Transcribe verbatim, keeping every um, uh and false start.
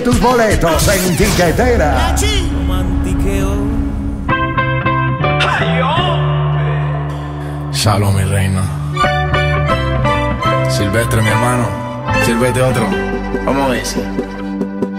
Tus boletos en Tiquetera. Shalom, mi reina. Silvestre, mi hermano. Sírvete otro. Vamos a ver.